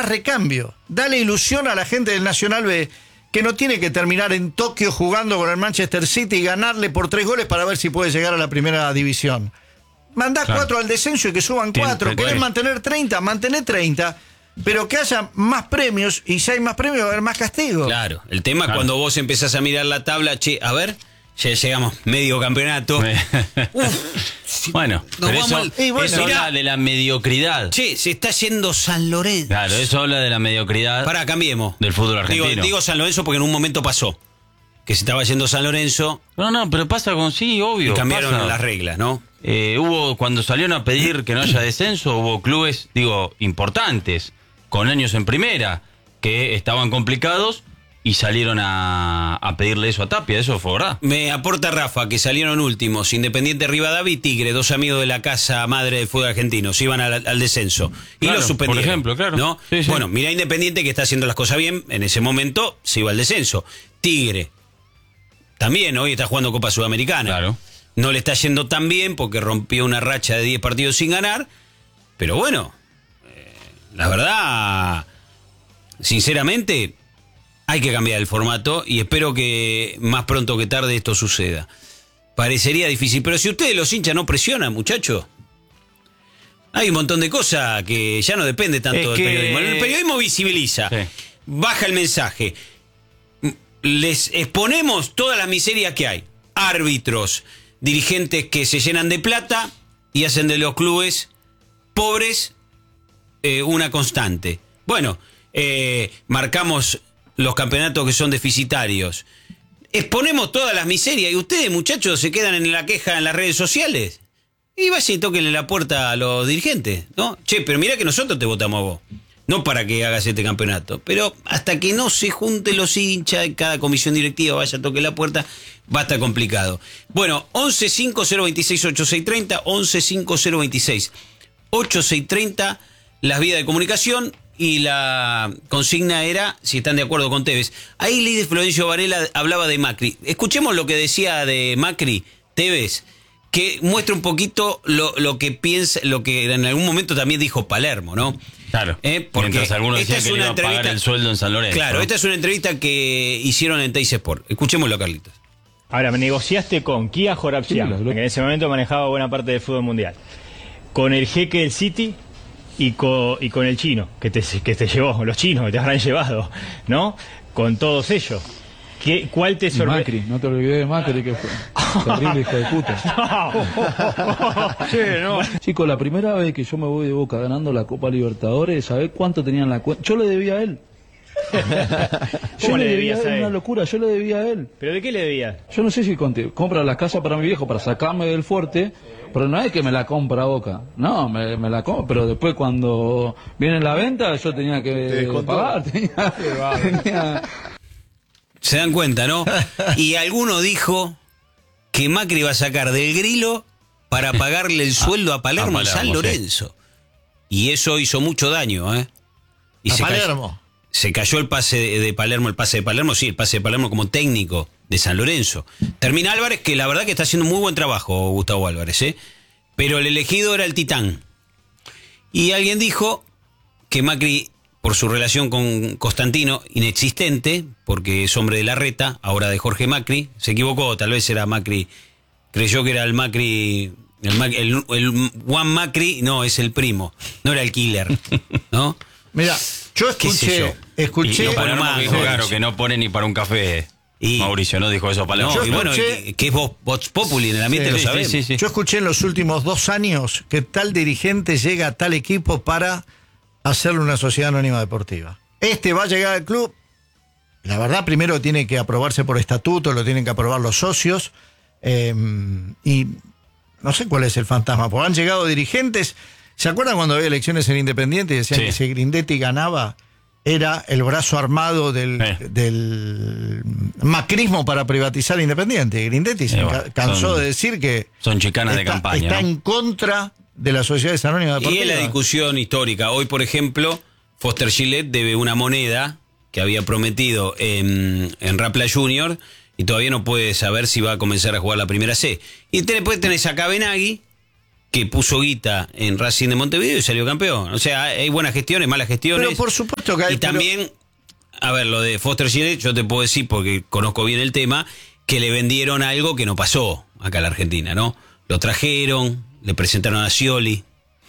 más recambio. Dale ilusión a la gente del Nacional B, que no tiene que terminar en Tokio jugando con el Manchester City y ganarle por 3 goles para ver si puede llegar a la primera división. Mandás 4 al descenso y que suban 4. ¿Querés mantener 30? Mantener 30. Pero que haya más premios, y si hay más premios va a haber más castigo. Claro, el tema es cuando vos empezás a mirar la tabla, che, a ver, ya llegamos medio campeonato. Bueno, pero eso habla de la mediocridad. Che, se está yendo San Lorenzo. Claro, eso habla de la mediocridad. Cambiemos. Del fútbol argentino. Digo San Lorenzo porque en un momento pasó que se estaba yendo San Lorenzo. No, pero pasa con obvio. Y cambiaron las reglas, ¿no? Cuando salieron a pedir que no haya descenso, hubo clubes, importantes, con años en primera, que estaban complicados y salieron a pedirle eso a Tapia. Eso fue verdad. Me aporta Rafa que salieron últimos Independiente, Rivadavia y Tigre, 2 amigos de la casa madre del fútbol argentino, se iban al descenso y lo suspendieron. Por ejemplo, claro. ¿No? Sí. Bueno, mirá Independiente, que está haciendo las cosas bien, en ese momento se iba al descenso. Tigre también hoy está jugando Copa Sudamericana. Claro. No le está yendo tan bien porque rompió una racha de 10 partidos sin ganar, pero bueno, la verdad, sinceramente, hay que cambiar el formato y espero que más pronto que tarde esto suceda. Parecería difícil, pero si ustedes los hinchas no presionan, muchachos, hay un montón de cosas que ya no depende tanto del periodismo. El periodismo visibiliza, baja el mensaje, les exponemos todas las miserias que hay. Árbitros, dirigentes que se llenan de plata y hacen de los clubes pobres una constante. Bueno, marcamos los campeonatos que son deficitarios. Exponemos todas las miserias y ustedes, muchachos, se quedan en la queja en las redes sociales. Y vayan y tóquenle la puerta a los dirigentes, ¿no? Che, pero mirá que nosotros te votamos a vos. No para que hagas este campeonato, pero hasta que no se junten los hinchas, cada comisión directiva vaya a toque la puerta, va a estar complicado. Bueno, 1150268630, 1150268630, las vías de comunicación, y la consigna era si están de acuerdo con Tevez. Ahí Lidia Florencio Varela hablaba de Macri. Escuchemos lo que decía de Macri Tevez, que muestra un poquito lo que piensa, lo que en algún momento también dijo Palermo, ¿no? Claro, porque mientras algunos decían que le iban a pagar el sueldo en San Lorenzo. Claro, ¿no? Esta es una entrevista que hicieron en Teis Sport. Escuchémoslo, Carlitos. Ahora, me negociaste con Kia Jorapsian, que en ese momento manejaba buena parte del fútbol mundial, con el jeque del City y con el chino, que te llevó, los chinos que te habrán llevado, ¿no? Con todos ellos. ¿Cuál te sorprendió? Macri, no te olvides de Macri, que fue terrible hijo de puta. No. Chicos, la primera vez que yo me voy de Boca ganando la Copa Libertadores, ¿sabés cuánto tenía en la cuenta? Yo le debía a él. ¿Cómo le debías a él? Una locura, yo le debía a él. ¿Pero de qué le debías? Yo no sé si compra las casas para mi viejo para sacarme del fuerte, pero no es que me la compra Boca. No, me la compra, pero después cuando viene la venta yo tenía que pagar. Se dan cuenta, ¿no? Y alguno dijo que Macri iba a sacar del Grilo para pagarle el sueldo a Palermo en San Lorenzo. Y eso hizo mucho daño, ¿eh? Y se cayó el pase de Palermo, el pase de Palermo como técnico de San Lorenzo. Termina Álvarez, que la verdad que está haciendo muy buen trabajo, Gustavo Álvarez, ¿eh? Pero el elegido era el Titán. Y alguien dijo que Macri, por su relación con Constantino, inexistente, porque es hombre de Larreta, ahora de Jorge Macri, se equivocó, tal vez era Macri, creyó que era el Macri, el Juan Macri, no, es el primo, no era el killer, ¿no? Mira, yo escuché... Y Palermo dijo, claro, que no pone ni para un café. Y Mauricio no dijo eso a Palermo. No, y bueno, que es Vox Populi en el ambiente, lo sabemos. Sí. Yo escuché en los últimos 2 años que tal dirigente llega a tal equipo para hacerle una sociedad anónima deportiva. Este va a llegar al club, la verdad primero tiene que aprobarse por estatuto, lo tienen que aprobar los socios, y no sé cuál es el fantasma, porque han llegado dirigentes. ¿Se acuerdan cuando había elecciones en Independiente y decían que si Grindetti ganaba era el brazo armado del macrismo para privatizar Independiente? Grindetti se cansó de decir que son chicanas de campaña, está en contra de las sociedades anónimas deportivas. Y es la discusión histórica. Hoy, por ejemplo, Foster Gillette debe una moneda que había prometido en Rapla Junior y todavía no puede saber si va a comenzar a jugar la primera C. Y después tenés a Cabenagui, que puso guita en Racing de Montevideo y salió campeón. O sea, hay buenas gestiones, malas gestiones. Pero por supuesto que hay. Y también, a ver, lo de Foster Gilet, yo te puedo decir, porque conozco bien el tema, que le vendieron algo que no pasó acá en la Argentina, ¿no? Lo trajeron, le presentaron a Scioli,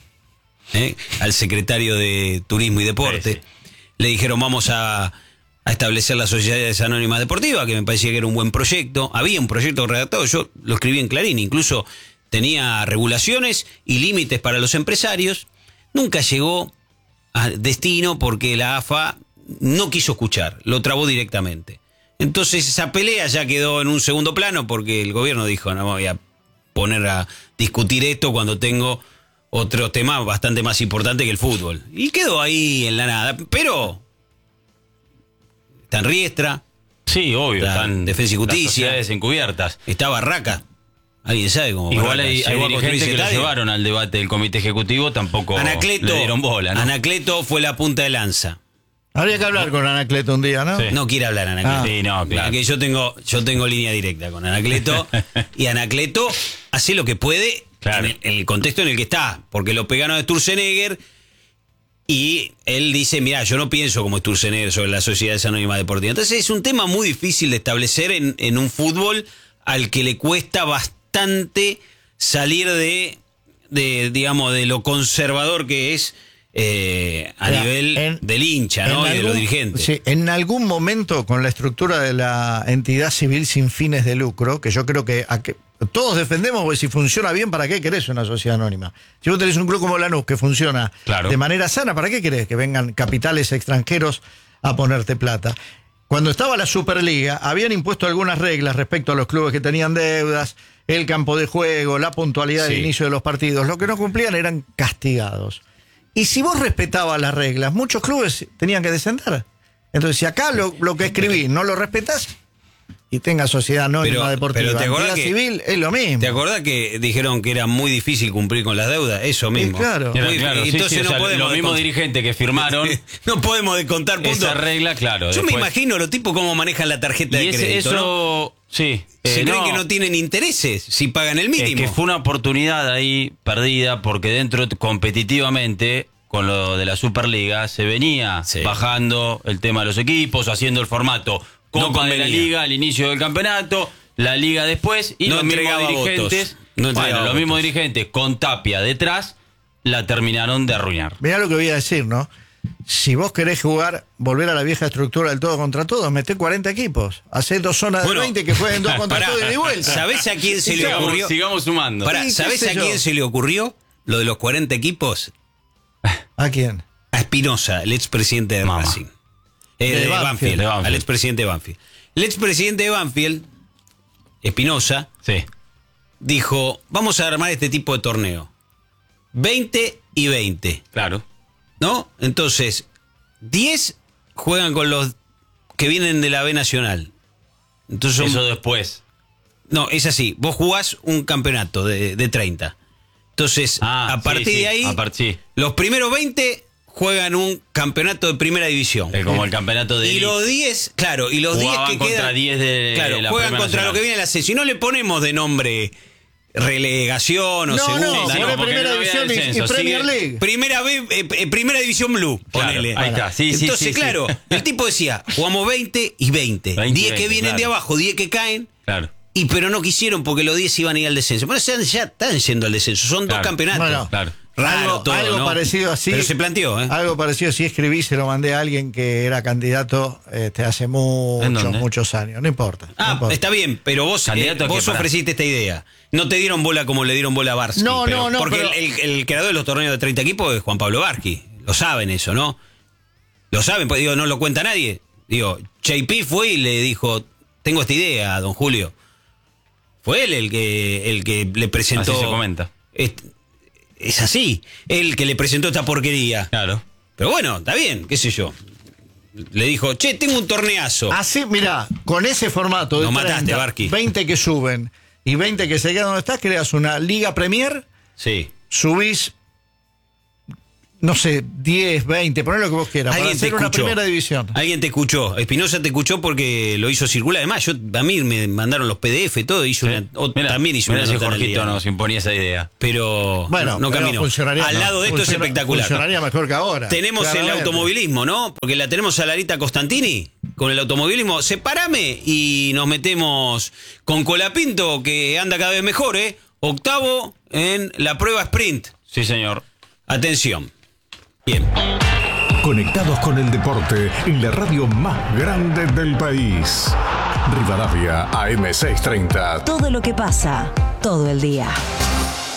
al secretario de Turismo y Deporte. Sí. Le dijeron, vamos a establecer las sociedades anónimas deportivas, que me parecía que era un buen proyecto. Había un proyecto redactado, yo lo escribí en Clarín, incluso tenía regulaciones y límites para los empresarios. Nunca llegó a destino porque la AFA no quiso escuchar, lo trabó directamente. Entonces esa pelea ya quedó en un segundo plano porque el gobierno dijo, no me voy a poner a discutir esto cuando tengo otro tema bastante más importante que el fútbol. Y quedó ahí en la nada, pero está en Riestra. Sí, obvio, están Defensa y Justicia. Las sociedades encubiertas. Está Barraca. ¿Alguien sabe cómo? Igual hay dirigentes que lo llevaron al debate del comité ejecutivo, tampoco le dieron bola, ¿no? Anacleto fue la punta de lanza. Habría que hablar con Anacleto un día, ¿no? Sí. No quiere hablar Anacleto. Sí, no, claro. Que yo tengo línea directa con Anacleto. Y Anacleto hace lo que puede, claro, en el contexto en el que está. Porque lo pegaron a Sturzenegger y él dice, mira, yo no pienso como Sturzenegger sobre las sociedades anónimas deportivas. Entonces es un tema muy difícil de establecer en un fútbol al que le cuesta bastante salir de digamos, de lo conservador que es a nivel del hincha, ¿no? Y de los dirigentes. Sí, en algún momento, con la estructura de la entidad civil sin fines de lucro, que yo creo que todos defendemos, porque si funciona bien, ¿para qué querés una sociedad anónima? Si vos tenés un club como Lanús que funciona, claro, de manera sana, ¿para qué querés que vengan capitales extranjeros a ponerte plata? Cuando estaba la Superliga, habían impuesto algunas reglas respecto a los clubes que tenían deudas, el campo de juego, la puntualidad del inicio de los partidos. Los que no cumplían eran castigados. Y si vos respetabas las reglas, muchos clubes tenían que descender. Entonces, si acá lo que escribí no lo respetás, y tenga sociedad anónima deportiva, pero entidad civil, es lo mismo. ¿Te acordás que dijeron que era muy difícil cumplir con las deudas? Eso mismo. Sí, claro. Entonces no podemos, los mismos dirigentes que firmaron no podemos descontar puntos. Esa regla, claro. Yo me imagino los tipos cómo manejan la tarjeta de crédito, ¿no? Sí. Se creen que no tienen intereses si pagan el mínimo. Es que fue una oportunidad ahí perdida porque dentro competitivamente, con lo de la Superliga, se venía bajando el tema de los equipos, haciendo el formato Copa de la Liga al inicio del campeonato, la Liga después, y los mismos dirigentes, los mismos dirigentes con Tapia detrás, la terminaron de arruinar. Mirá lo que voy a decir, ¿no? Si vos querés jugar, volver a la vieja estructura del todo contra todos, meté 40 equipos. Hacé 2 zonas de 20 que jueguen 2 contra todos y de vuelta. ¿Sabés a quién se le ocurrió? Sigamos sumando. ¿Sabés a quién se le ocurrió lo de los 40 equipos? ¿A quién? A Espinosa, el expresidente de Racing. De Banfield. Al expresidente de Banfield. El expresidente de Banfield, Espinosa, dijo, vamos a armar este tipo de torneo. 20 y 20. Claro. ¿No? Entonces, 10 juegan con los que vienen de la B Nacional. Entonces eso después. No, es así. Vos jugás un campeonato de 30. Entonces, a partir de ahí, los primeros 20 juegan un campeonato de primera división. Como el campeonato de... Y los 10, claro, y los 10 que contra quedan... 10 de claro, juegan contra lo que viene el ascenso. Y no le ponemos de nombre relegación o segunda. No, primera división y Premier League. Primera división Blue, ponele. Claro, ahí está. Entonces, claro, el tipo decía, jugamos 20 y 20. 10 que vienen de abajo, 10 que caen. Claro. Pero no quisieron porque los 10 iban a ir al descenso. Bueno, ya están yendo al descenso. Son 2 campeonatos. Bueno, claro. Raro todo, algo ¿no? parecido así. Pero se planteó, Algo parecido así escribí, se lo mandé a alguien que era candidato hace muchos años. No importa. No importa. Está bien, pero vos ofreciste esta idea. No te dieron bola como le dieron bola a Barsky. No. Porque el creador de los torneos de 30 equipos es Juan Pablo Barsky. Lo saben eso, ¿no? Lo saben, pues no lo cuenta nadie. JP fue y le dijo, tengo esta idea, don Julio. Fue él el que le presentó. Así se comenta. Es así, él que le presentó esta porquería. Claro. Pero bueno, está bien, qué sé yo. Le dijo, tengo un torneazo. Así, mirá, con ese formato de 30, mataste, Barqui. 20 que suben y 20 que se quedan donde estás, creas una Liga Premier. Sí. Subís no sé, 10, 20, poné lo que vos quieras, para hacer una primera división. Alguien te escuchó, Espinosa te escuchó porque lo hizo circular. Además, a mí me mandaron los PDF, todo, también hizo una nota. Jorgito nos imponía esa idea. Pero bueno, no caminó. Al lado de esto es espectacular. Funcionaría mejor que ahora. Tenemos claramente el automovilismo, ¿no? Porque la tenemos a Larita Costantini con el automovilismo. Separame y nos metemos con Colapinto, que anda cada vez mejor, ¿eh? 8º en la prueba sprint. Sí, señor. Atención. Bien. Conectados con el deporte en la radio más grande del país. Rivadavia AM630. Todo lo que pasa, todo el día.